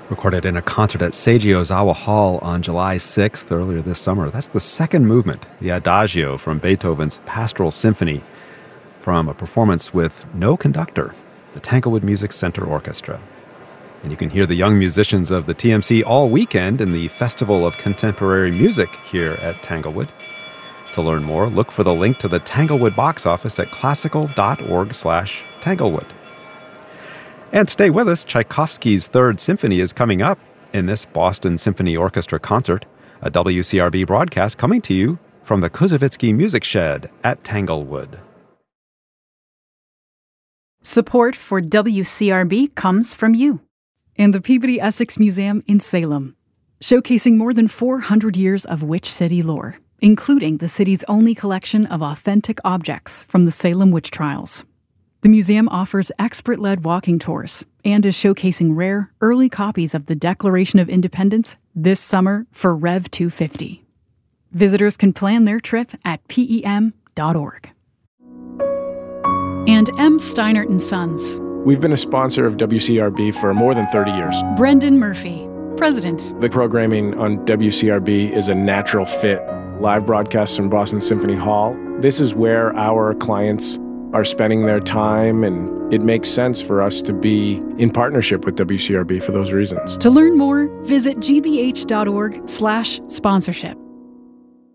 Recorded in a concert at Seiji Ozawa Hall on July 6th, earlier this summer. That's the second movement, the Adagio from Beethoven's Pastoral Symphony, from a performance with no conductor, the Tanglewood Music Center Orchestra. And you can hear the young musicians of the TMC all weekend in the Festival of Contemporary Music here at Tanglewood. To learn more, look for the link to the Tanglewood box office at classical.org/Tanglewood. And stay with us, Tchaikovsky's Third Symphony is coming up in this Boston Symphony Orchestra concert, a WCRB broadcast coming to you from the Kuzovitsky Music Shed at Tanglewood. Support for WCRB comes from you and the Peabody Essex Museum in Salem, showcasing more than 400 years of Witch City lore, including the city's only collection of authentic objects from the Salem witch trials. The museum offers expert-led walking tours and is showcasing rare, early copies of the Declaration of Independence this summer for Rev 250. Visitors can plan their trip at PEM.org. And M. Steinert & Sons. We've been a sponsor of WCRB for more than 30 years. Brendan Murphy, President. The programming on WCRB is a natural fit. Live broadcasts from Boston Symphony Hall. This is where our clients are spending their time, and it makes sense for us to be in partnership with WCRB for those reasons. To learn more, visit gbh.org/sponsorship.